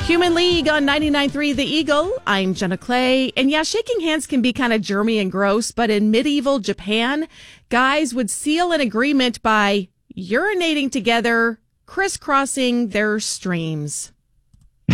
Human League on 99.3 The Eagle. I'm Jenna Clay. And yeah, shaking hands can be kind of germy and gross, but in medieval Japan, guys would seal an agreement by urinating together, crisscrossing their streams.